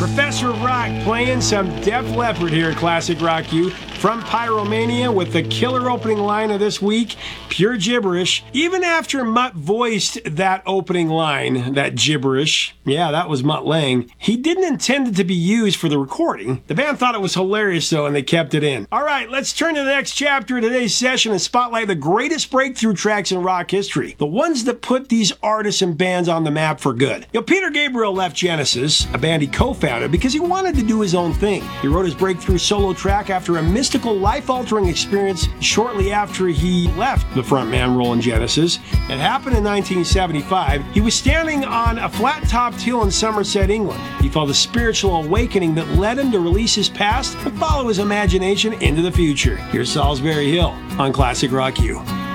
Professor Rock playing some Def Leppard here at Classic Rock U from Pyromania with the killer opening line of this week, Pure Gibberish. Even after Mutt voiced that opening line, that gibberish, yeah, that was Mutt Lange, he didn't intend it to be used for the recording. The band thought it was hilarious though, and they kept it in. All right, let's turn to the next chapter of today's session and spotlight the greatest breakthrough tracks in rock history. The ones that put these artists and bands on the map for good. Peter Gabriel left Genesis, a band he co-founded, because he wanted to do his own thing. He wrote his breakthrough solo track after a mystical, life-altering experience shortly after he left the frontman role in Genesis. It happened in 1975. He was standing on a flat-topped hill in Somerset, England. He felt a spiritual awakening that led him to release his past and follow his imagination into the future. Here's Salisbury Hill on Classic Rock U.